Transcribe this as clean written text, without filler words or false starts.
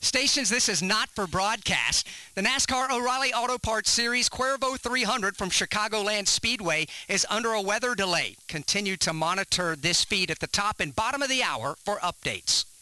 Stations, this is not for broadcast. The NASCAR O'Reilly Auto Parts Series Cuervo 300 from Chicagoland Speedway is under a weather delay. Continue to monitor this feed at the top and bottom of the hour for updates.